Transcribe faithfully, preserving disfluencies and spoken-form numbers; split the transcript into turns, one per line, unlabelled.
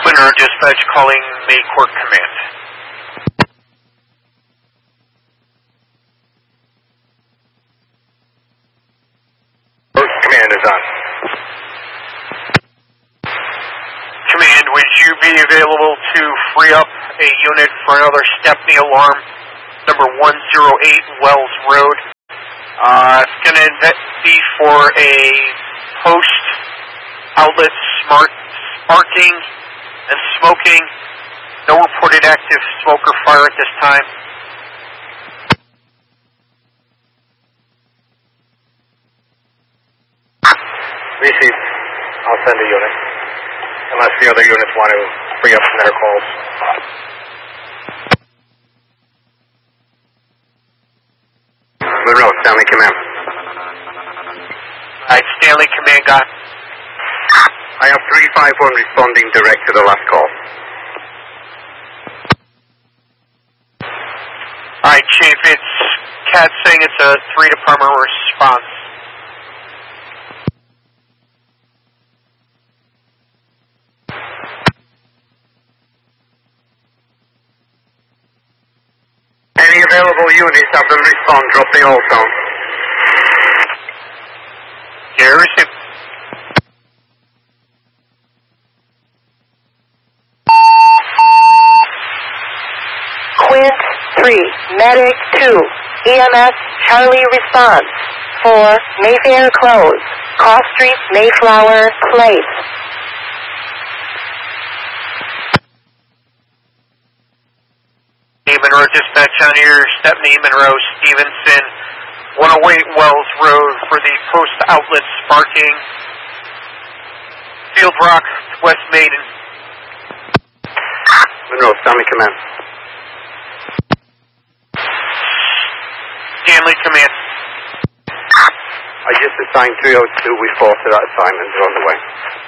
Winter Dispatch calling Maycourt Command.
Command is on.
Command, would you be available to free up a unit for another Stepney alarm, number one oh eight Wells Road? Uh, it's going to be for a post outlet smart sparking and smoking. No reported active smoke or fire at this time.
Received. I'll send a unit. Unless the other units want to free up from their calls. Monroe, Stanley Command.
Alright, Stanley Command, got.
I have three five one responding direct to the last call.
Alright, Chief, it's Cat saying it's a three department response.
Any available units have them respond, drop the all zone.
Here, receive.
Quint three, Medic two, E M S Charlie response. four, Mayfair Close, Cross Street, Mayflower Place.
Monroe Dispatch on here, Stepney, Monroe, Stevenson, one oh eight Wells Road for the post outlet sparking. Field Rock, West Maiden.
Monroe, Stanley Command.
Stanley Command.
I just assigned three oh two, we fought to that assignment, they're on the way.